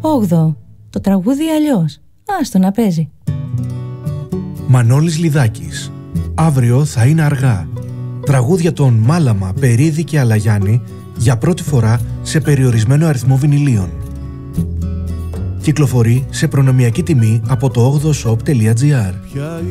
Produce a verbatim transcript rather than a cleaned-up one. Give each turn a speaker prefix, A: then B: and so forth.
A: Όγδοο. Το τραγούδι αλλιώς. Άστο να παίζει.
B: Μανώλης Λιδάκης. Αύριο θα είναι αργά. Τραγούδια των Μάλαμα, Περίδη και Αλαγιάννη για πρώτη φορά σε περιορισμένο αριθμό βινιλίων. Κυκλοφορεί σε προνομιακή τιμή από το όγδοο shop τελεία τζι άρ.